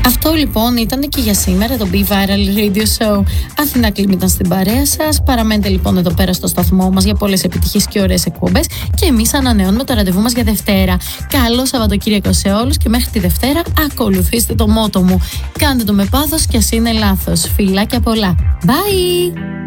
Αυτό λοιπόν ήταν και για σήμερα το Be Viral Radio Show. Αθηνά Κλίμ ήταν στην παρέα σας. Παραμένετε λοιπόν εδώ πέρα στο σταθμό μας για πολλές επιτυχίες και ωραίες εκπομπές. Και εμείς ανανεώνουμε το ραντεβού μας για Δευτέρα. Καλό Σαββατοκύριακο σε όλους και μέχρι τη Δευτέρα ακολουθήστε το μότο μου. Κάντε το με πάθος και ας είναι λάθος. Φιλάκια πολλά. Bye!